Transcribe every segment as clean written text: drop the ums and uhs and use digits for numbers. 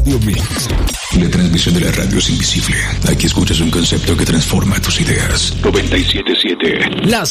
Radio Mix. La transmisión de la radio es invisible. Aquí escuchas un concepto que transforma tus ideas. 97.7. Las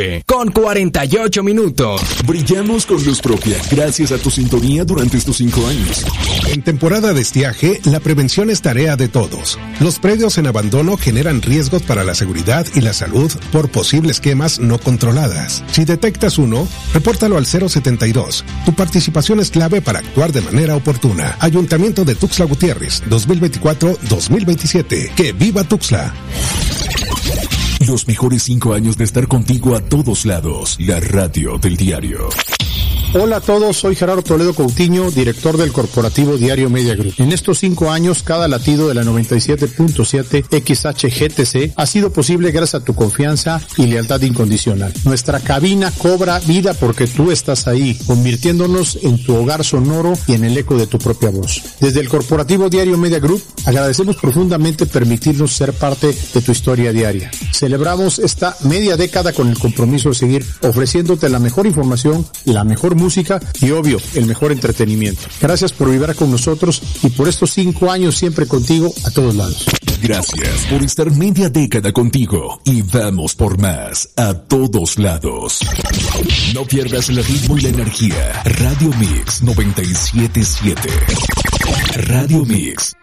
9:48. Brillamos con luz propia gracias a tu sintonía durante estos 5 años. En temporada de estiaje, la prevención es tarea de todos. Los predios en abandono generan riesgos para la seguridad y la salud por posibles quemas no controladas. Si detectas uno, repórtalo al 072. Tu participación es clave para actuar de manera oportuna. Ayuntamiento de Tuxtla Gutiérrez, 2024-2027. ¡Que viva Tuxtla! Los mejores 5 años de estar contigo a todos lados. La radio del diario. Hola a todos, soy Gerardo Toledo Coutinho, director del corporativo Diario Media Group. En estos 5 años, cada latido de la 97.7 XHGTC ha sido posible gracias a tu confianza y lealtad incondicional. Nuestra cabina cobra vida porque tú estás ahí, convirtiéndonos en tu hogar sonoro y en el eco de tu propia voz. Desde el corporativo Diario Media Group, agradecemos profundamente permitirnos ser parte de tu historia diaria. Celebramos esta media década con el compromiso de seguir ofreciéndote la mejor información, la mejor música y, obvio, el mejor entretenimiento. Gracias por vibrar con nosotros y por estos 5 años siempre contigo a todos lados. Gracias por estar media década contigo y vamos por más a todos lados. No pierdas el ritmo y la energía. Radio Mix 97.7. Radio Mix.